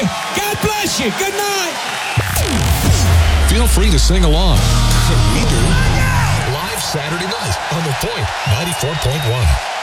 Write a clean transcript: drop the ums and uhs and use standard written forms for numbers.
God bless you. Good night. Feel free to sing along. We do. Live Saturday night on The Point 94.1.